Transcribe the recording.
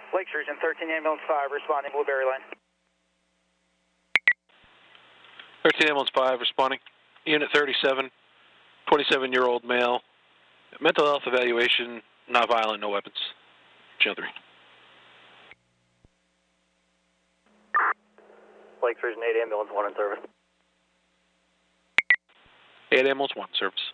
Lake Region 13 Ambulance 5 responding Blueberry Lane. 13 Ambulance 5 responding. Unit 37, 27-year-old male. Mental health evaluation, not violent, no weapons. Channel 3. Lake Region 8 Ambulance 1 in service. 8 Ambulance 1 service.